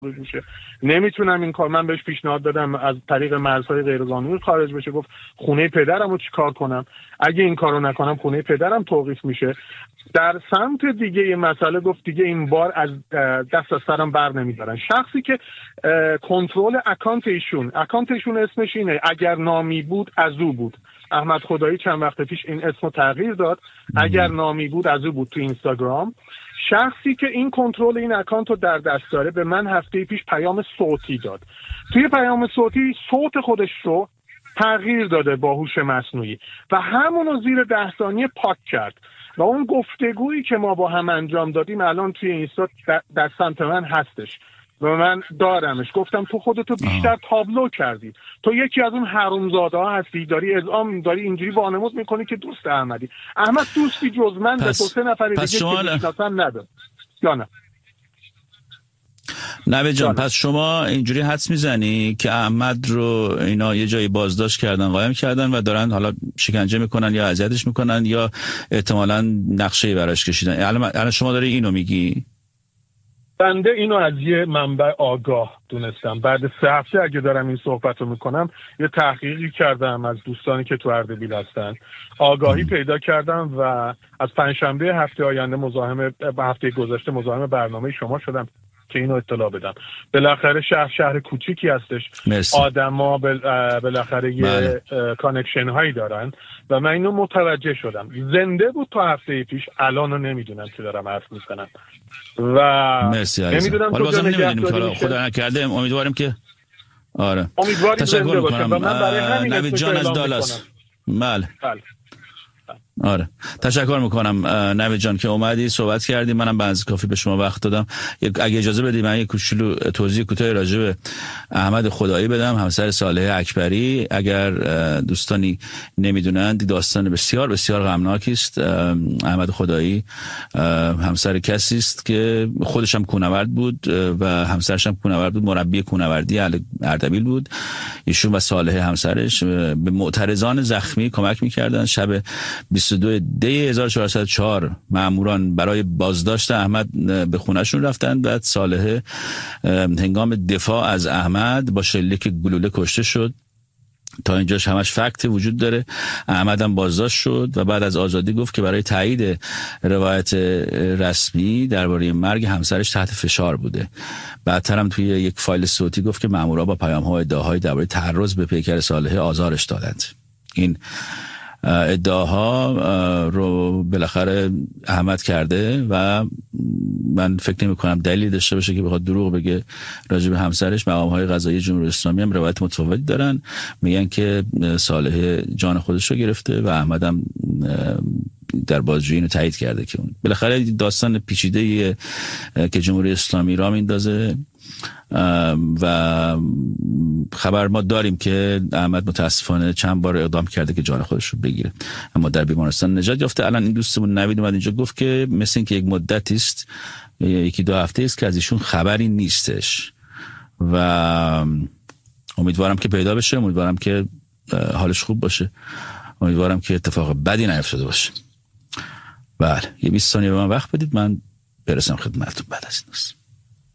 میشه. نمیتونم این کار، من بهش پیشنهاد دادم از طریق مرزهای غیرقانونی خارج بشه، گفت خونه پدرمو چیکار کنم؟ اگه این کارو نکنم خونه پدرم توقیف میشه. در سمت دیگه این مسئله گفت دیگه این بار از دست از سرم بر نمیدارن. شخصی که کنترل اکانت ایشون اسمش اینه، اگر نامی بود از او بود. احمد خدایی چند وقت پیش این اسمو تغییر داد، اگر نامی بود از او بود تو اینستاگرام. شخصی که این کنترل این اکانت رو در دست داره به من هفته پیش پیام صوتی داد. توی پیام صوتی صوت خودش رو تغییر داده با هوش مصنوعی و همونو زیر 10 ثانیه پاک کرد و اون گفتگویی که ما با هم انجام دادیم الان توی اینستا در سمت من هستش و من دارمش. گفتم تو خودتو بیشتر تابلو کردی، تو یکی از اون حرومزاده ها هستی، داری اذعان، داری اینجوری وانمود میکنی که دوست احمدی. احمد دوستی جز من به 2-3 نفر دیگه که میشناسم نداره یا نه؟ نوید جان، پس شما اینجوری حدس میزنی که احمد رو اینا یه جایی بازداشت کردن، قایم کردن و دارن حالا شکنجه میکنن یا اذیتش میکنن یا احتمالاً نقشه‌ای براش کشیدن. الان شما داری اینو میگی؟ بنده اینو از یه منبع آگاه دونستم. بعد 3 هفته اگه دارم این صحبت رو میکنم یه تحقیقی کردم از دوستانی که تو اردبیل هستن، آگاهی پیدا کردم و از پنجشنبه هفته آینده هفته گذشته مزاحم برنامه شما شدم که اینو اطلاع بدم. بالاخره شهر کوچیکی هستش، آدما بالاخره یه کانکشن هایی دارن و من اینو متوجه شدم. زنده بود تا هفته پیش، الانو نمیدونم که دارم حرف میزنم و نمیدونم کجا نگهداری خدا نکرده. امیدواریم که تشکر میکنم. نوید جان از دالاس. بله. آره، تشکر میکنم نوید جان که اومدی صحبت کردی. منم بنز کافی به شما وقت دادم. اگه اجازه بدید من یک کوچولو توضیح کوتاه راجع به احمد خدایی بدم، همسر صالح اکبری. اگر دوستانی نمیدونند داستان بسیار بسیار غمناکی است. احمد خدایی همسر کسی است که خودش هم کوهنورد بود و همسرش هم کوهنورد بود، مربی کوهنوردی اردبیل بود. ایشون و صالح همسرش به معترضان زخمی کمک میکردن. شب 22 دی 1404 ماموران برای بازداشت احمد به خونهشون رفتن. بعد صالح هنگام دفاع از احمد با شلیک گلوله کشته شد. تا اینجاش همش فکت وجود داره. احمد هم بازداشت شد و بعد از آزادی گفت که برای تایید روایت رسمی درباره مرگ همسرش تحت فشار بوده. بعدتر هم توی یک فایل صوتی گفت که مامورا با پیام‌ها و ادعاهای درباره تعرض به پیکر صالح آزارش دادند. این ادعاها رو بالاخره احمد کرده و من فکر نمی کنم دلیلی داشته باشه که بخواد دروغ بگه راجع به همسرش. مقام‌های قضایی جمهوری اسلامی هم روایت متفاوتی دارن، میگن که صالح جان خودش رو گرفته و احمد هم در بازجویی اینو تایید کرده که اون بالاخره داستان پیچیده‌ایه که جمهوری اسلامی را میندازه و خبر ما داریم که احمد متاسفانه چند بار اقدام کرده که جان خودش رو بگیره اما در بیمارستان نجات یافته. الان این دوستمون نوید اومد اینجا گفت که مثل این که یک مدتی است، 1-2 هفته است که از ایشون خبری نیستش و امیدوارم که پیدا بشه، امیدوارم که حالش خوب باشه، امیدوارم که اتفاق بدی نیفتاده باشه. بله، 20 ثانیه به من وقت بدید من برسم خدمتتون بعد از این.